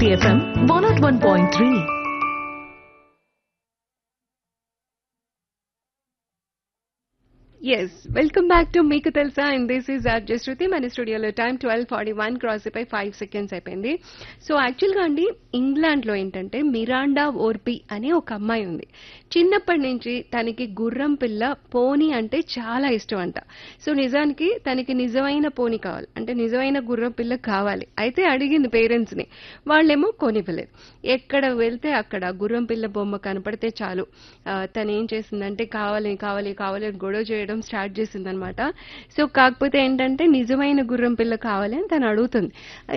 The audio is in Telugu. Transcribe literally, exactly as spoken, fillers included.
City F M one oh one point three. Yes, welcome back to Meeku Telsa and this is R J Shruti. మన స్టూడియోలో time twelve forty one cross అయిపోయి ఫైవ్ సెకండ్స్ అయిపోయింది. సో యాక్చువల్గా అండి ఇంగ్లాండ్లో ఏంటంటే మిరాండా ఓర్పి అనే ఒక అమ్మాయి ఉంది. చిన్నప్పటి నుంచి తనకి గుర్రం పిల్ల పోనీ అంటే చాలా ఇష్టం అంట. సో నిజానికి తనకి నిజమైన పోనీ కావాలి, అంటే నిజమైన గుర్రం పిల్ల కావాలి. అయితే అడిగింది పేరెంట్స్ని, వాళ్ళేమో కొనివ్వలేదు. ఎక్కడ వెళ్తే అక్కడ గుర్రం పిల్ల బొమ్మ కనపడితే చాలు ఆ, తను ఏం చేసిందంటే కావాలి కావాలి కావాలి అని గొడవ చేయడం స్టార్ట్ చేసిందనమాట. సో కాకపోతే ఏంటంటే నిజమైన గుర్రం పిల్ల కావాలి అని తను అడుగుతుంది.